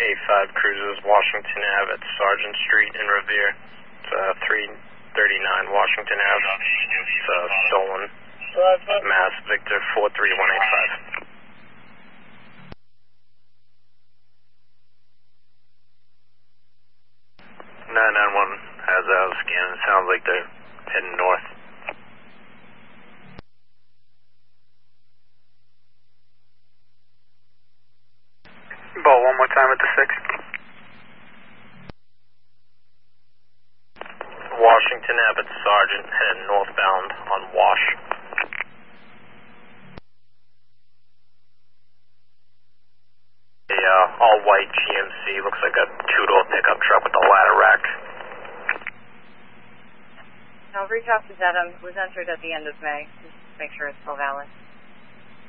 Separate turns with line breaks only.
A5 cruises Washington Ave at Sargent Street in Revere. It's 339 Washington Ave. It's stolen. Mass Victor 43185. 991 has a scan. It sounds like they're heading north.
Ball one more time at the 6.
Washington Ave at Sargent heading northbound on Wash. A all-white GMC, looks like a two-door pickup truck with a ladder rack.
I'll reach out to Dedham. It was entered at the end of May. Just make sure it's still valid.